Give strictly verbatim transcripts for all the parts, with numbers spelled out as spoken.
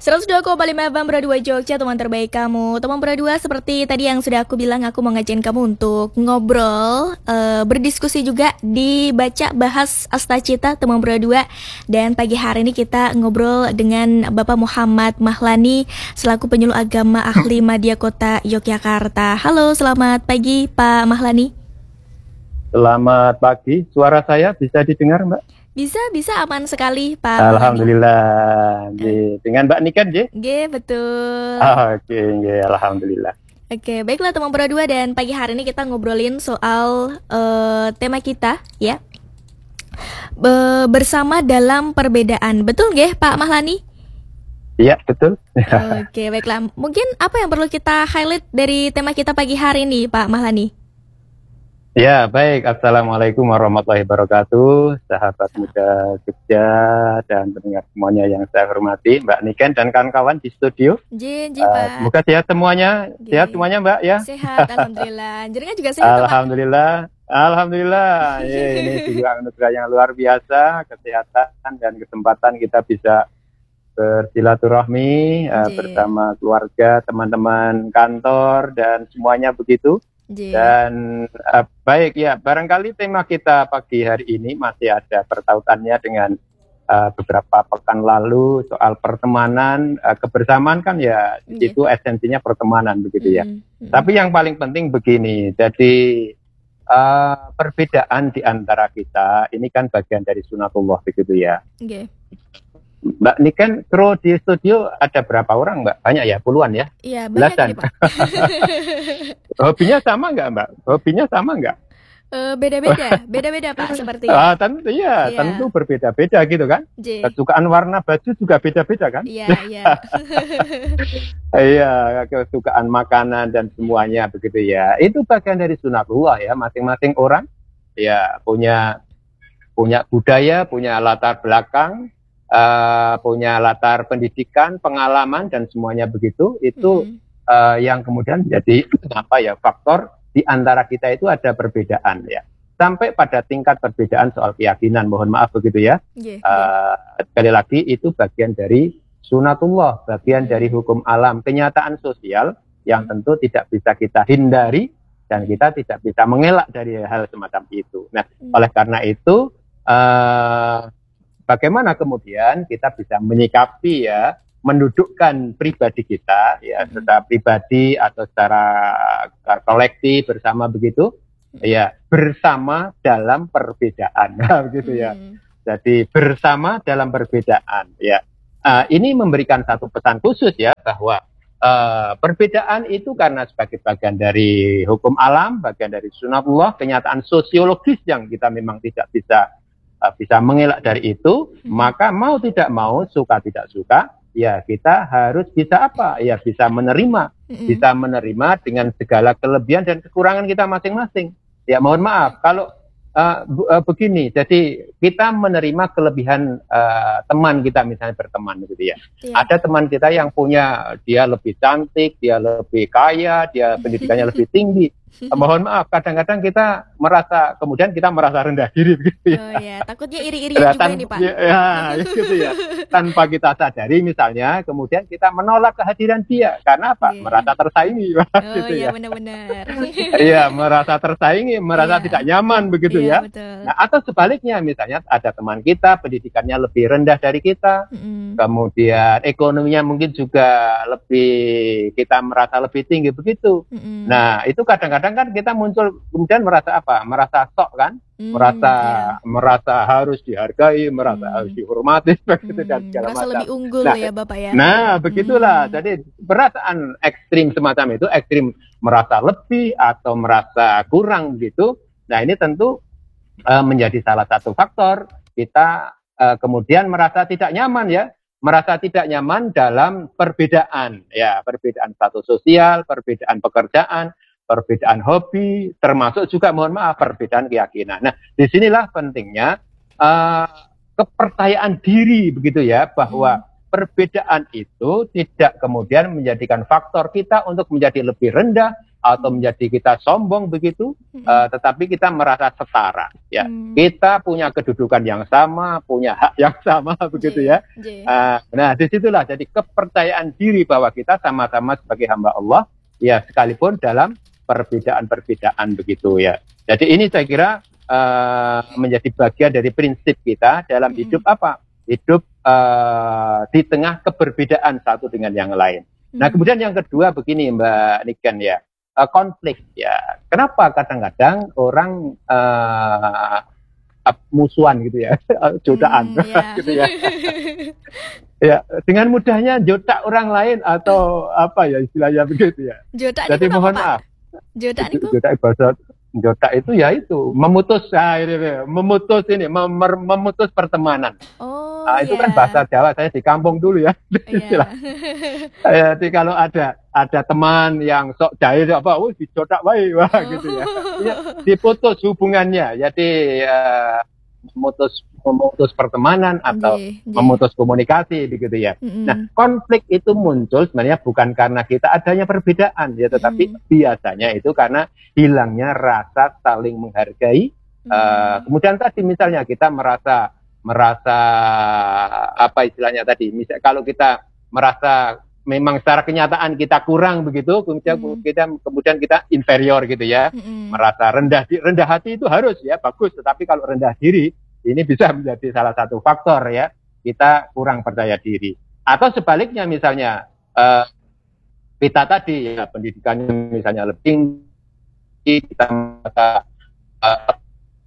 seratus dua koma lima F M Berdua Jogja, teman terbaik kamu. Teman berdua, seperti tadi yang sudah aku bilang, aku mau ngajakin kamu untuk ngobrol, uh, berdiskusi juga di Baca Bahas Astacita, teman berdua. Dan pagi hari ini kita ngobrol dengan Bapak Muhammad Mahlani selaku penyuluh agama ahli Madya Kota Yogyakarta. Halo, selamat pagi Pak Mahlani. Selamat pagi, suara saya bisa didengar Mbak? Bisa, bisa aman sekali Pak. Alhamdulillah. Mahlani. Dengan Mbak Niken, G? G, betul. Oh, oke, okay. Alhamdulillah. Oke, baiklah teman berdua, dan pagi hari ini kita ngobrolin soal uh, tema kita, ya. Be- bersama dalam perbedaan. Betul nggih Pak Mahlani? Iya, betul. Oke, baiklah. Mungkin apa yang perlu kita highlight dari tema kita pagi hari ini Pak Mahlani? Ya, baik. Assalamualaikum warahmatullahi wabarakatuh. Sahabat muda Jogja dan pendengar semuanya yang saya hormati, Mbak Niken dan kawan-kawan di studio. J, J, uh, Pak. Semoga sehat semuanya. J. Sehat semuanya, Mbak, ya? Sehat, alhamdulillah. Jenengan juga sehat, Alhamdulillah. Pak? Alhamdulillah. Ya, ini juga anugerah yang luar biasa, kesehatan dan kesempatan kita bisa bersilaturahmi uh, bersama keluarga, teman-teman kantor dan semuanya begitu. J. Dan uh, baik ya, barangkali tema kita pagi hari ini masih ada pertautannya dengan uh, beberapa pekan lalu soal pertemanan, uh, kebersamaan kan ya, J. Itu esensinya pertemanan begitu ya. Mm-hmm. Tapi yang paling penting begini, jadi uh, perbedaan di antara kita ini kan bagian dari sunatullah begitu ya. Okay. Mbak Niken, kru di studio ada berapa orang Mbak? Banyak ya, puluhan ya? Iya, banyak ya, Pak. Hobinya sama nggak Mbak? Hobinya sama nggak? Uh, beda-beda, beda-beda Pak, sepertinya. Ah, tentu ya, iya. Tentu berbeda-beda gitu kan? J. Kesukaan warna baju juga beda-beda kan? Iya, iya. Iya, kesukaan makanan dan semuanya begitu ya. Itu bagian dari sunatullah ya, masing-masing orang ya punya punya budaya, punya latar belakang, Uh, punya latar pendidikan, pengalaman dan semuanya begitu, itu mm-hmm. uh, yang kemudian jadi apa ya, faktor di antara kita itu ada perbedaan ya, sampai pada tingkat perbedaan soal keyakinan, mohon maaf begitu ya. Yeah, uh, yeah. Sekali lagi itu bagian dari sunatullah, bagian mm-hmm. dari hukum alam, kenyataan sosial yang tentu tidak bisa kita hindari dan kita tidak bisa mengelak dari hal semacam itu. Nah, mm-hmm. oleh karena itu uh, bagaimana kemudian kita bisa menyikapi ya, mendudukkan pribadi kita ya, secara pribadi atau secara kolektif bersama begitu ya, bersama dalam perbedaan begitu ya. Jadi bersama dalam perbedaan ya. Uh, ini memberikan satu pesan khusus ya, bahwa uh, perbedaan itu karena sebagai bagian dari hukum alam, bagian dari sunatullah, kenyataan sosiologis yang kita memang tidak bisa bisa mengelak dari itu, hmm. maka mau tidak mau, suka tidak suka, ya kita harus bisa apa? Ya bisa menerima, hmm. bisa menerima dengan segala kelebihan dan kekurangan kita masing-masing. Ya mohon maaf, kalau uh, uh, begini, jadi kita menerima kelebihan uh, teman kita misalnya berteman gitu ya. Yeah. Ada teman kita yang punya, dia lebih cantik, dia lebih kaya, dia pendidikannya lebih tinggi. Uh, mohon maaf, kadang-kadang kita merasa, kemudian kita merasa rendah diri gitu ya. Oh ya, takutnya iri-irian juga ini Pak. Ya, ya gitu ya. Tanpa kita sadari misalnya, kemudian kita menolak kehadiran dia. Karena apa? Yeah. Merasa tersaingi. Oh gitu iya, ya. benar-benar. Iya, merasa tersaingi, merasa yeah. tidak nyaman begitu yeah, ya. Betul. Nah, atau sebaliknya, misalnya ada teman kita, pendidikannya lebih rendah dari kita, mm-hmm. kemudian ekonominya mungkin juga lebih, kita merasa lebih tinggi begitu. Mm-hmm. Nah, itu kadang-kadang kan kita muncul kemudian merasa apa? Merasa sok kan? Hmm, merasa ya. merasa harus dihargai, merasa hmm. harus dihormati begitu hmm, dan segala merasa macam. Lebih unggul nah, ya Bapak ya. Nah, begitulah. Hmm. Jadi perasaan ekstrim semacam itu, ekstrim merasa lebih atau merasa kurang gitu. Nah, ini tentu uh, menjadi salah satu faktor kita uh, kemudian merasa tidak nyaman ya. Merasa tidak nyaman dalam perbedaan ya, perbedaan status sosial, perbedaan pekerjaan, perbedaan hobi, termasuk juga mohon maaf perbedaan keyakinan. Nah, disinilah pentingnya uh, kepercayaan diri begitu ya, bahwa hmm. perbedaan itu tidak kemudian menjadikan faktor kita untuk menjadi lebih rendah atau menjadi kita sombong begitu, hmm. uh, tetapi kita merasa setara, ya. Hmm. Kita punya kedudukan yang sama, punya hak yang sama, begitu ya. Uh, nah, disitulah jadi kepercayaan diri bahwa kita sama-sama sebagai hamba Allah, ya, sekalipun dalam perbedaan-perbedaan begitu ya. Jadi ini saya kira uh, menjadi bagian dari prinsip kita dalam hidup hmm. apa? Hidup uh, di tengah keberbedaan satu dengan yang lain. Hmm. Nah, kemudian yang kedua begini Mbak Niken ya. Uh, konflik ya, kenapa kadang-kadang orang uh, musuhan gitu ya, jodohan, hmm, yeah. gitu ya, ya dengan mudahnya jodak orang lain atau apa ya istilahnya begitu ya. Jodak Jadi mohon maaf, jodak itu, jodak bahasa jodak itu ya itu memutus, ah, ini, memutus ini, mem memutus pertemanan. Oh, nah, itu yeah. kan bahasa Jawa, saya di kampung dulu ya. Yeah. Jadi kalau ada ada teman yang sok jahil apa, oh dijodak wae, wah oh. gitu ya. ya. Diputus hubungannya, jadi uh, memutus memutus pertemanan atau yeah, yeah. memutus komunikasi begitu ya. Mm-hmm. Nah, konflik itu muncul sebenarnya bukan karena kita adanya perbedaan ya, tetapi mm-hmm. biasanya itu karena hilangnya rasa saling menghargai. Mm-hmm. Uh, kemudian tadi misalnya kita merasa merasa apa istilahnya tadi, misal kalau kita merasa memang secara kenyataan kita kurang begitu, kemudian mm. kita kemudian kita inferior gitu ya, mm. merasa rendah rendah hati itu harus ya bagus, tetapi kalau rendah diri ini bisa menjadi salah satu faktor ya kita kurang percaya diri. Atau sebaliknya misalnya uh, kita tadi ya pendidikannya misalnya lebih tinggi, kita merasa uh,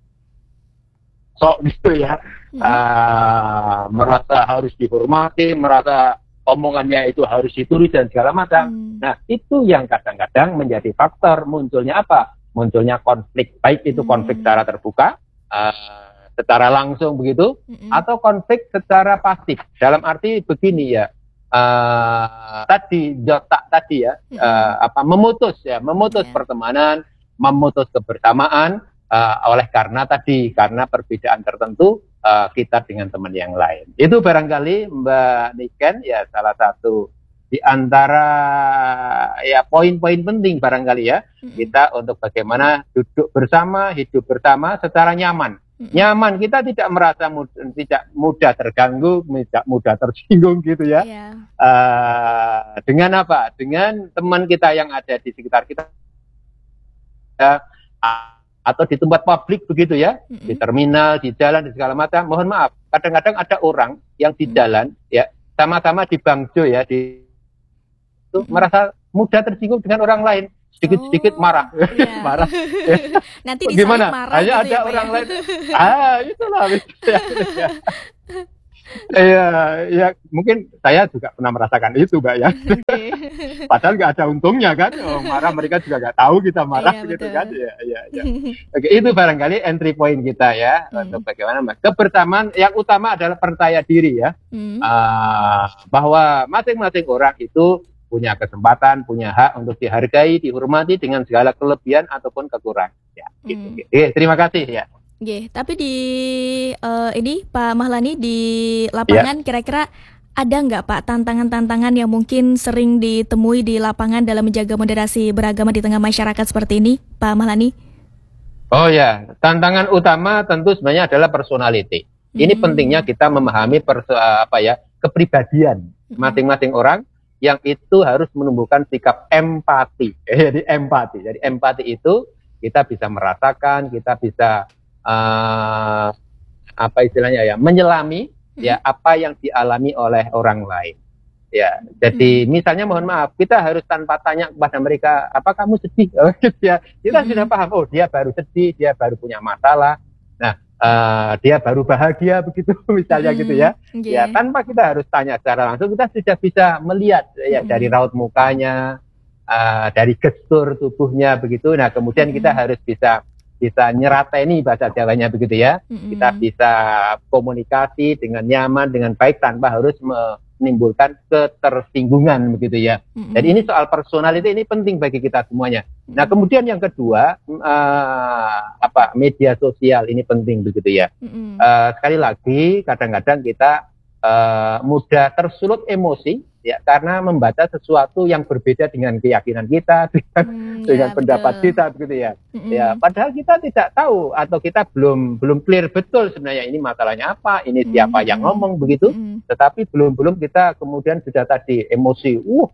sok gitu ya, mm. uh, merasa harus dihormati, merasa omongannya itu harus ditulis dan segala macam. Hmm. Nah, itu yang kadang-kadang menjadi faktor munculnya apa? Munculnya konflik. Baik itu konflik hmm. secara terbuka, uh, secara langsung begitu, hmm. atau konflik secara pasif. Dalam arti begini ya, uh, tadi jotak tadi ya, hmm. uh, apa memutus ya, memutus yeah. pertemanan, memutus kebersamaan uh, oleh karena tadi karena perbedaan tertentu. Uh, kita dengan teman yang lain. Itu barangkali Mbak Niken ya salah satu di antara ya poin-poin penting barangkali ya mm-hmm. kita untuk bagaimana duduk bersama, hidup bersama secara nyaman. Mm-hmm. Nyaman, kita tidak merasa mud- tidak mudah terganggu, tidak mudah tersinggung gitu ya. Yeah. Uh, dengan apa? Dengan teman kita yang ada di sekitar kita. Uh, atau di tempat publik begitu ya, mm-hmm. di terminal, di jalan, di segala macam. Mohon maaf, kadang-kadang ada orang yang di mm-hmm. jalan ya, sama-sama di bangjo ya, di itu mm-hmm. merasa mudah tersinggung dengan orang lain, sedikit-sedikit oh, marah, yeah. marah. Nanti gimana? Marah hanya gitu ada ya, orang ya? lain. Ah, itulah. ya. Iya, ya mungkin saya juga pernah merasakan itu, Mbak ya. Okay. Padahal nggak ada untungnya kan, oh, marah mereka juga nggak tahu kita marah iya, gitu betul. Kan. Ya, ya, ya. Oke, itu barangkali entry point kita ya hmm. untuk bagaimana Mas. Kebersamaan yang utama adalah percaya diri ya, hmm. uh, bahwa masing-masing orang itu punya kesempatan, punya hak untuk dihargai, dihormati dengan segala kelebihan ataupun kekurangan. Ya, gitu. Hmm. Oke, terima kasih ya. Oke, tapi di uh, ini Pak Mahlani di lapangan ya. Kira-kira ada nggak Pak tantangan-tantangan yang mungkin sering ditemui di lapangan dalam menjaga moderasi beragama di tengah masyarakat seperti ini, Pak Mahlani? Oh ya, tantangan utama tentu sebenarnya adalah personality. Ini hmm. pentingnya kita memahami perso- apa ya kepribadian hmm. masing-masing orang yang itu harus menumbuhkan sikap empati. Jadi empati. Jadi empati itu kita bisa merasakan, kita bisa Uh, apa istilahnya ya menyelami hmm. ya apa yang dialami oleh orang lain ya jadi hmm. misalnya mohon maaf kita harus tanpa tanya kepada mereka apa kamu sedih oh, ya kita hmm. sudah paham oh dia baru sedih dia baru punya masalah nah uh, dia baru bahagia begitu misalnya hmm. gitu ya yeah. ya tanpa kita harus tanya secara langsung kita sudah bisa melihat ya hmm. dari raut mukanya uh, dari gestur tubuhnya begitu nah kemudian hmm. kita harus bisa bisa nyerateni bahasa Jawanya begitu ya. Mm-hmm. Kita bisa komunikasi dengan nyaman, dengan baik tanpa harus menimbulkan ketersinggungan begitu ya. Mm-hmm. Jadi ini soal personality ini penting bagi kita semuanya. Mm-hmm. Nah kemudian yang kedua uh, apa media sosial ini penting begitu ya. Mm-hmm. Uh, sekali lagi kadang-kadang kita uh, mudah tersulut emosi ya karena membaca sesuatu yang berbeda dengan keyakinan kita, dengan, hmm, dengan ya, pendapat betul. kita begitu ya. Mm-hmm. Ya, padahal kita tidak tahu atau kita belum belum clear betul sebenarnya ini masalahnya apa, ini siapa mm-hmm. yang ngomong begitu. Mm-hmm. Tetapi belum belum kita kemudian sudah tadi emosi, uh,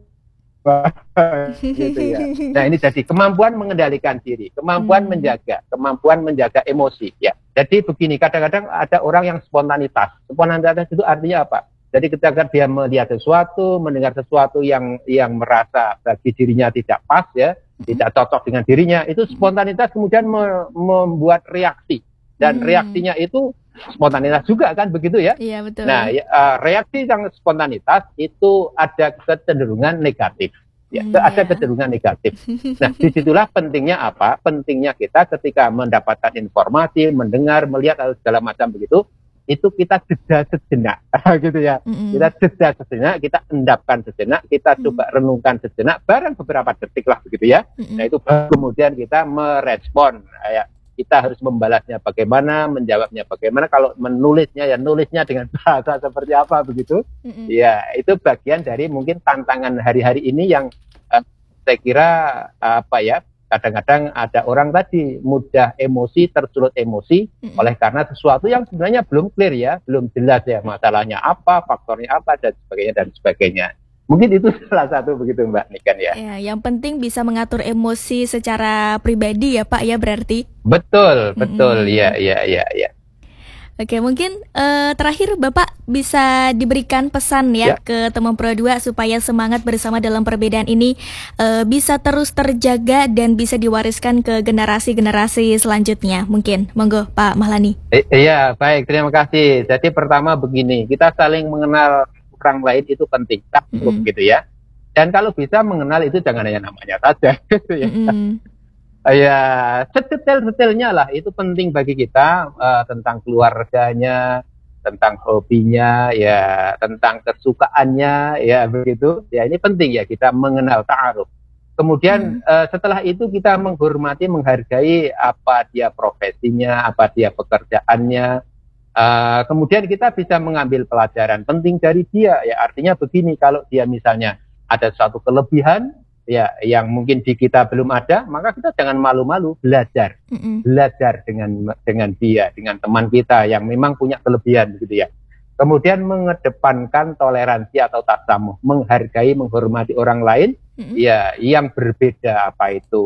uh gitu ya. Nah, ini jadi kemampuan mengendalikan diri, kemampuan hmm. menjaga, kemampuan menjaga emosi ya. Jadi begini, kadang-kadang ada orang yang spontanitas. Spontanitas itu artinya apa? Jadi ketika dia melihat sesuatu, mendengar sesuatu yang yang merasa bagi dirinya tidak pas ya, hmm. tidak cocok dengan dirinya, itu spontanitas kemudian me- membuat reaksi. Dan hmm. reaksinya itu spontanitas juga kan begitu ya? Iya betul. Nah, ya, uh, reaksi yang spontanitas itu ada kecenderungan negatif. Ya, hmm, ada ya. kecenderungan negatif. Nah, disitulah pentingnya apa? Pentingnya kita ketika mendapatkan informasi, mendengar, melihat atau segala macam begitu, itu kita jeda sejenak, gitu ya. Mm-hmm. Kita jeda sejenak, kita endapkan sejenak, kita mm-hmm. coba renungkan sejenak, barang beberapa detik lah begitu ya. Mm-hmm. Nah itu kemudian kita merespon, ya. Kita harus membalasnya bagaimana, menjawabnya bagaimana. Kalau menulisnya ya nulisnya dengan bahasa seperti apa begitu. Mm-hmm. Ya itu bagian dari mungkin tantangan hari-hari ini yang uh, saya kira uh, apa ya. Kadang-kadang ada orang tadi mudah emosi, tersulut emosi mm-hmm. oleh karena sesuatu yang sebenarnya belum clear ya, belum jelas ya masalahnya apa, faktornya apa dan sebagainya dan sebagainya. Mungkin itu salah satu begitu Mbak Niken ya. Ya, yang penting bisa mengatur emosi secara pribadi ya Pak ya berarti. Betul, betul, mm-hmm. ya, ya, ya, ya. Oke, mungkin uh, terakhir Bapak bisa diberikan pesan ya, ya. ke teman Pro dua supaya semangat bersama dalam perbedaan ini uh, bisa terus terjaga dan bisa diwariskan ke generasi-generasi selanjutnya. Mungkin, monggo Pak Mahlani. I- iya, baik, terima kasih. Jadi pertama begini, kita saling mengenal orang lain itu penting, mm-hmm. gitu ya. Dan kalau bisa mengenal itu jangan hanya namanya saja, gitu ya. Mm-hmm. Ya, sedetail-detailnya lah itu penting bagi kita uh, tentang keluarganya, tentang hobinya, ya tentang kesukaannya, ya begitu. Ya ini penting ya kita mengenal ta'aruf. Kemudian hmm. uh, setelah itu kita menghormati, menghargai apa dia profesinya, apa dia pekerjaannya. Uh, kemudian kita bisa mengambil pelajaran penting dari dia. Ya artinya begini, kalau dia misalnya ada suatu kelebihan ya yang mungkin di kita belum ada, maka kita jangan malu-malu belajar, mm-mm. belajar dengan dengan dia, dengan teman kita yang memang punya kelebihan gitu ya. Kemudian mengedepankan toleransi atau tasamuh, menghargai, menghormati orang lain, mm-hmm. ya yang berbeda apa itu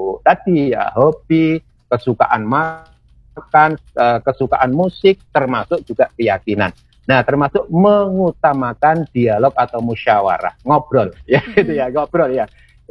tadi ya hobi, kesukaan makan, kesukaan musik, termasuk juga keyakinan. Nah, termasuk mengutamakan dialog atau musyawarah, ngobrol, ya mm-hmm. gitu ya, ngobrol ya.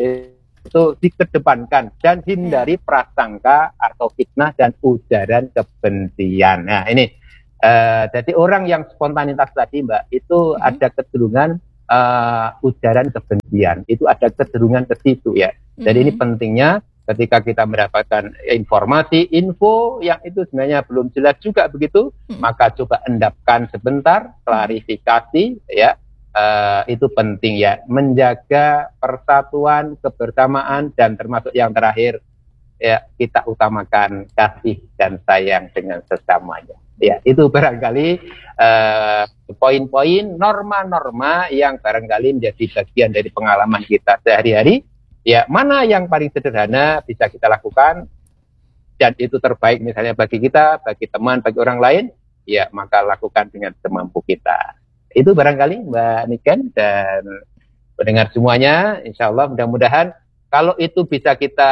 Itu dikedepankan dan hindari prasangka atau fitnah dan ujaran kebencian. Nah ini uh, jadi orang yang spontanitas tadi Mbak itu hmm. ada kecenderungan uh, ujaran kebencian, itu ada kecenderungan ke situ ya. Jadi hmm. ini pentingnya ketika kita mendapatkan informasi, info yang itu sebenarnya belum jelas juga begitu, hmm. maka coba endapkan sebentar, klarifikasi ya. Uh, itu penting ya, menjaga persatuan, kebersamaan, dan termasuk yang terakhir ya kita utamakan kasih dan sayang dengan sesamanya. Ya itu barangkali uh, poin-poin norma-norma yang barangkali menjadi bagian dari pengalaman kita sehari-hari. Ya mana yang paling sederhana bisa kita lakukan dan itu terbaik misalnya bagi kita, bagi teman, bagi orang lain, ya maka lakukan dengan semampu kita. Itu barangkali Mbak Niken dan pendengar semuanya, insya Allah mudah-mudahan kalau itu bisa kita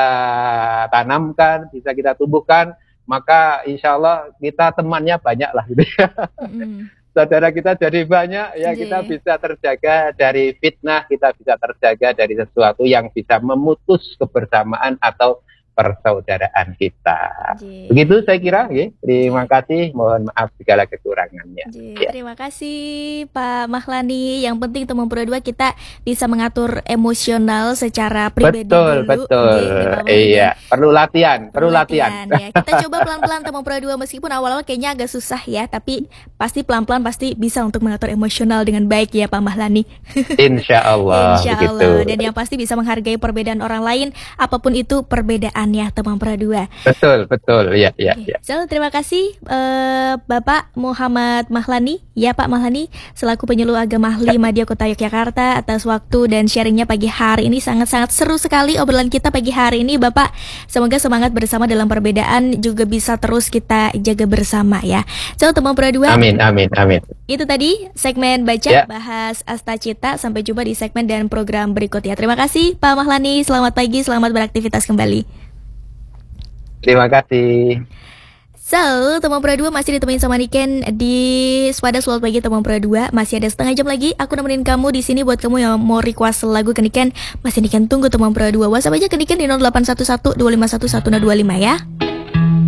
tanamkan, bisa kita tumbuhkan, maka insya Allah kita temannya banyak lah gitu ya. Mm. Saudara kita jadi banyak, ya yeah. kita bisa terjaga dari fitnah, kita bisa terjaga dari sesuatu yang bisa memutus kebersamaan atau persaudaraan kita. Jee. Begitu saya kira, ya. Terima kasih, mohon maaf segala kekurangannya. Ya. Terima kasih Pak Mahlani. Yang penting teman Pro dua kita bisa mengatur emosional secara pribadi betul, dulu. Betul, betul. Iya, perlu latihan, perlu, perlu latihan. latihan. Ya. Kita coba pelan-pelan teman Pro dua meskipun awal-awal kayaknya agak susah ya, tapi pasti pelan-pelan pasti bisa untuk mengatur emosional dengan baik ya Pak Mahlani. Insya Allah. Insya Allah. Dan yang pasti bisa menghargai perbedaan orang lain, apapun itu perbedaan kehidupan ya teman Pradua. Betul, betul, ya, ya, Oke. ya. So, terima kasih uh, Bapak Muhammad Mahlani, ya Pak Mahlani, selaku penyuluh agama Ahli Madya Kota Yogyakarta atas waktu dan sharingnya pagi hari ini. Sangat-sangat seru sekali obrolan kita pagi hari ini Bapak. Semoga semangat bersama dalam perbedaan juga bisa terus kita jaga bersama ya. So, teman Pradua. Amin, amin, amin. Itu tadi segmen baca Ya. bahas Astacita. Sampai jumpa di segmen dan program berikutnya. Terima kasih Pak Mahlani. Selamat pagi, selamat beraktivitas kembali. Terima kasih. So, teman Pradua masih ditemenin sama Niken di Spada Selamat Pagi teman Pradua. Masih ada setengah jam lagi aku nemenin kamu di sini buat kamu yang mau request lagu ke Niken. Masih Niken tunggu teman Pradua. WhatsApp aja ke Niken di nol delapan satu satu dua lima satu satu nol dua lima ya.